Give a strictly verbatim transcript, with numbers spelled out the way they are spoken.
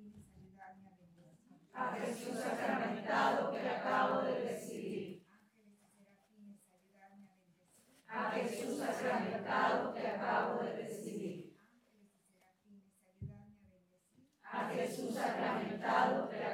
A Jesús sacramentado que acabo de recibir. A Jesús sacramentado que acabo de recibir. A Jesús sacramentado que